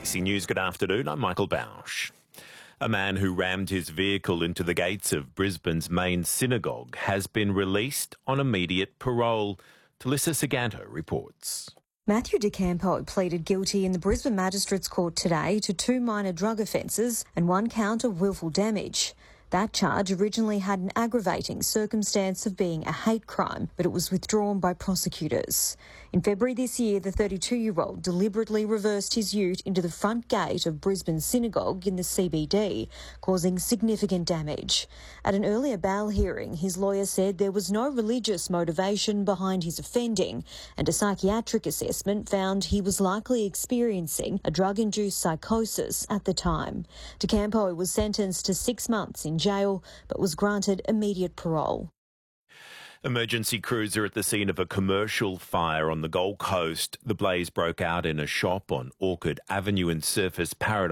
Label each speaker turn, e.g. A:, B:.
A: ABC News, good afternoon. I'm Michael Bausch. A man who rammed his vehicle into the gates of Brisbane's main synagogue has been released on immediate parole. Talissa Saganto reports.
B: Matthew DeCampo pleaded guilty in the Brisbane Magistrates Court today to 2 minor drug offences and 1 count of willful damage. That charge originally had an aggravating circumstance of being a hate crime, but it was withdrawn by prosecutors. In February this year, the 32-year-old deliberately reversed his ute into the front gate of Brisbane Synagogue in the CBD, causing significant damage. At an earlier bail hearing, his lawyer said there was no religious motivation behind his offending, and a psychiatric assessment found he was likely experiencing a drug-induced psychosis at the time. DeCampo was sentenced to 6 months in jail, but was granted immediate parole.
A: Emergency crews are at the scene of a commercial fire on the Gold Coast. The blaze broke out in a shop on Orchard Avenue in Surfers Paradise.